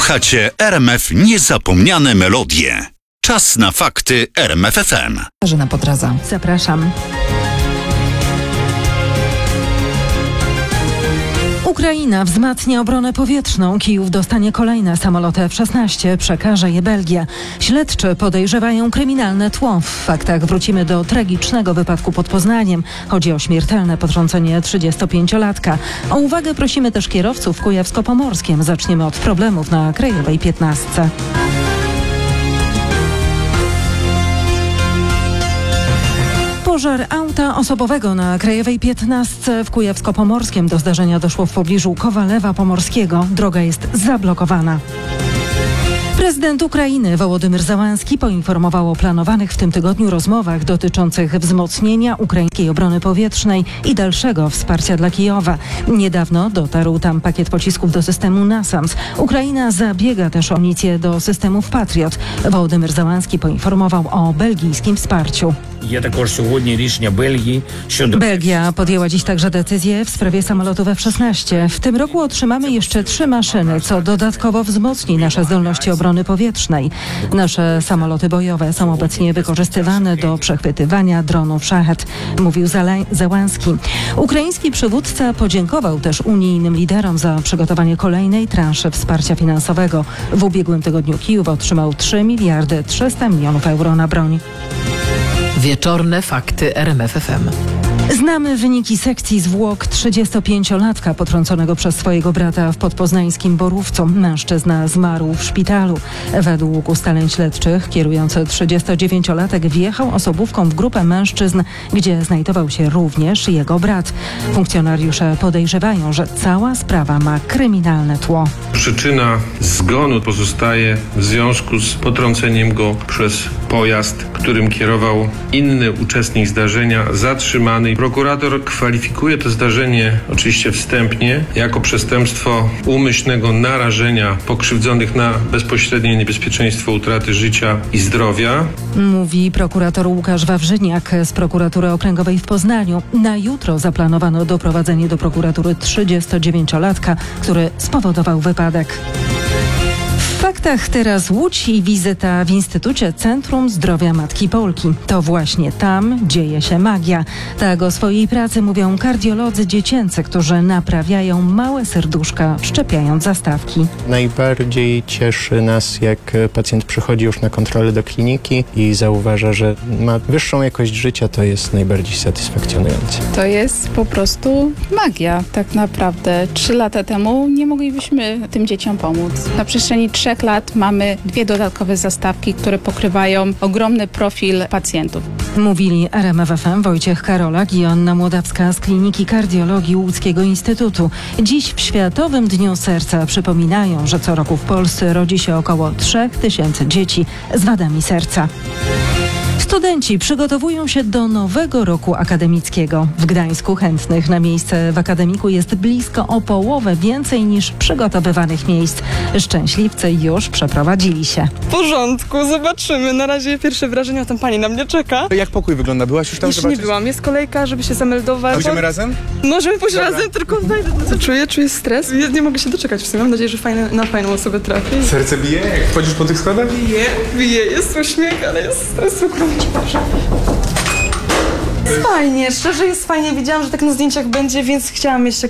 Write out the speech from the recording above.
Słuchacie RMF Niezapomniane Melodie. Czas na fakty RMF FM. Katarzyna Podraza. Zapraszam. Ukraina wzmacnia obronę powietrzną. Kijów dostanie kolejne samoloty F-16. Przekaże je Belgia. Śledczy podejrzewają kryminalne tło. W faktach wrócimy do tragicznego wypadku pod Poznaniem. Chodzi o śmiertelne potrącenie 35-latka. O uwagę prosimy też kierowców w Kujawsko-Pomorskiem. Zaczniemy od problemów na Krajowej 15. Pożar auta osobowego na Krajowej 15 w Kujawsko-Pomorskiem. Do zdarzenia doszło w pobliżu Kowalewa Pomorskiego. Droga jest zablokowana. Prezydent Ukrainy Wołodymyr Zełenski poinformował o planowanych w tym tygodniu rozmowach dotyczących wzmocnienia ukraińskiej obrony powietrznej i dalszego wsparcia dla Kijowa. Niedawno dotarł tam pakiet pocisków do systemu NASAMS. Ukraina zabiega też o amunicję do systemów Patriot. Wołodymyr Zełenski poinformował o belgijskim wsparciu. Belgia podjęła dziś także decyzję w sprawie samolotów F-16. W tym roku otrzymamy jeszcze 3 maszyny, co dodatkowo wzmocni nasze zdolności obrony powietrznej. Nasze samoloty bojowe są obecnie wykorzystywane do przechwytywania dronów Szahed, mówił Zełenski. Ukraiński przywódca podziękował też unijnym liderom za przygotowanie kolejnej transzy wsparcia finansowego. W ubiegłym tygodniu Kijów otrzymał 3 miliardy 300 milionów euro na broń. Wieczorne fakty RMF FM. Znamy wyniki sekcji zwłok 35-latka potrąconego przez swojego brata w podpoznańskim Borówcu. Mężczyzna zmarł w szpitalu. Według ustaleń śledczych kierujący 39-latek wjechał osobówką w grupę mężczyzn, gdzie znajdował się również jego brat. Funkcjonariusze podejrzewają, że cała sprawa ma kryminalne tło. Przyczyna zgonu pozostaje w związku z potrąceniem go przez pojazd, którym kierował inny uczestnik zdarzenia, zatrzymany. Prokurator kwalifikuje to zdarzenie oczywiście wstępnie jako przestępstwo umyślnego narażenia pokrzywdzonych na bezpośrednie niebezpieczeństwo utraty życia i zdrowia. Mówi prokurator Łukasz Wawrzyniak z Prokuratury Okręgowej w Poznaniu. Na jutro zaplanowano doprowadzenie do prokuratury 39-latka, który spowodował wypadek. W faktach teraz Łódź i wizyta w Instytucie Centrum Zdrowia Matki Polki. To właśnie tam dzieje się magia. Tak o swojej pracy mówią kardiolodzy dziecięcy, którzy naprawiają małe serduszka, szczepiając zastawki. Najbardziej cieszy nas, jak pacjent przychodzi już na kontrolę do kliniki i zauważa, że ma wyższą jakość życia, to jest najbardziej satysfakcjonujące. To jest po prostu magia tak naprawdę. 3 lata temu nie moglibyśmy tym dzieciom pomóc. Na przestrzeni 3 lat mamy 2 dodatkowe zastawki, które pokrywają ogromny profil pacjentów. Mówili RMF FM Wojciech Karolak i Joanna Młodawska z Kliniki Kardiologii Łódzkiego Instytutu. Dziś w Światowym Dniu Serca przypominają, że co roku w Polsce rodzi się około 3000 dzieci z wadami serca. Studenci przygotowują się do nowego roku akademickiego. W Gdańsku chętnych na miejsce w akademiku jest blisko o połowę więcej niż przygotowywanych miejsc. Szczęśliwcy już przeprowadzili się. W porządku, zobaczymy. Na razie pierwsze wrażenia, tam pani na mnie czeka. Jak pokój wygląda? Byłaś już tam Jeszcze zobaczyć? nie byłam, jest kolejka, żeby się zameldować. Pójdziemy razem? Możemy pójść Dobra. razem, tylko co czuję stres. Nie mogę się doczekać w sumie. Mam nadzieję, że na fajną osobę trafię. Serce bije, jak wchodzisz po tych schodach? Bije, jest uśmiech, ale jest stres ogromny. Jest fajnie, szczerze jest fajnie. Wiedziałam, że tak na zdjęciach będzie, więc chciałam mieć